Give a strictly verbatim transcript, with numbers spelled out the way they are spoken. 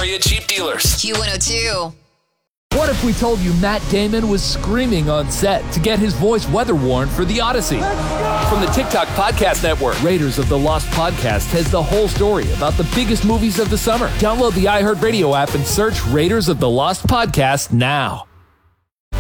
area Jeep dealers. Q one oh two. What if we told you Matt Damon was screaming on set to get his voice weather-worn for The Odyssey? From the TikTok Podcast Network, Raiders of the Lost Podcast has the whole story about the biggest movies of the summer. Download the iHeartRadio app and search Raiders of the Lost Podcast now.